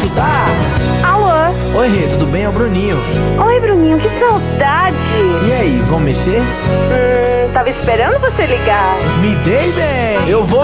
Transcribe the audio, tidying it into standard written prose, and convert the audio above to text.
ajudar? Alô? Oi, Rê, tudo bem? É o Bruninho. Oi, Bruninho, que saudade! E aí, vamos mexer? Tava esperando você ligar. Me dei bem! Eu vou